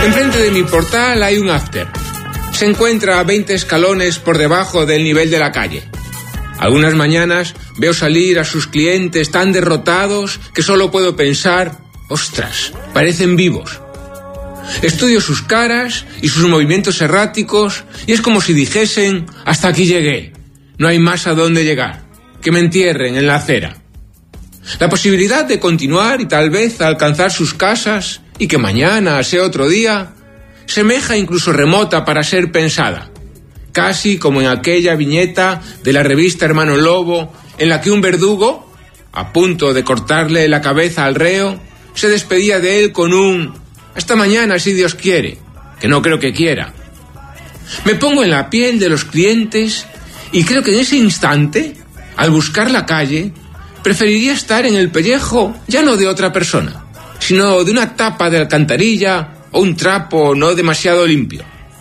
Enfrente de mi portal hay un after. Se encuentra a 20 escalones por debajo del nivel de la calle. Algunas mañanas veo salir a sus clientes tan derrotados que solo puedo pensar, ostras, parecen vivos. Estudio sus caras y sus movimientos erráticos y es como si dijesen, hasta aquí llegué, no hay más a dónde llegar, que me entierren en la acera. La posibilidad de continuar y tal vez alcanzar sus casas y que mañana sea otro día, semeja incluso remota para ser pensada. Casi como en aquella viñeta de la revista Hermano Lobo, en la que un verdugo, a punto de cortarle la cabeza al reo, se despedía de él con un «hasta mañana si Dios quiere», que no creo que quiera. Me pongo en la piel de los clientes y creo que en ese instante, al buscar la calle, preferiría estar en el pellejo ya no de otra persona, sino de una tapa de alcantarilla o un trapo no demasiado limpio.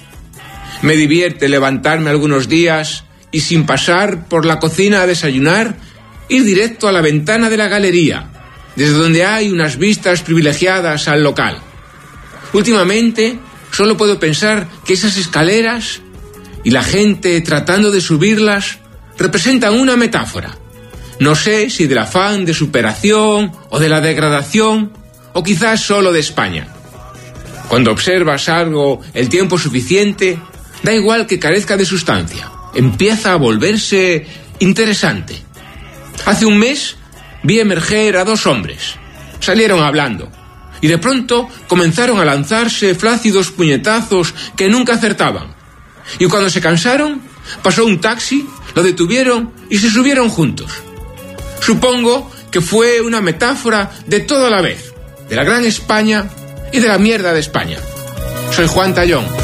Me divierte levantarme algunos días y sin pasar por la cocina a desayunar, ir directo a la ventana de la galería, desde donde hay unas vistas privilegiadas al local. Últimamente solo puedo pensar que esas escaleras y la gente tratando de subirlas representan una metáfora. No sé si del afán de superación o de la degradación, o quizás solo de España. Cuando observas algo el tiempo suficiente, da igual que carezca de sustancia, empieza a volverse interesante. Hace un mes vi emerger a 2 hombres. Salieron hablando y de pronto comenzaron a lanzarse flácidos puñetazos que nunca acertaban. Y cuando se cansaron, pasó un taxi, lo detuvieron y se subieron juntos. Supongo que fue una metáfora de todo a la vez, de la gran España y de la mierda de España. Soy Juan Tallón.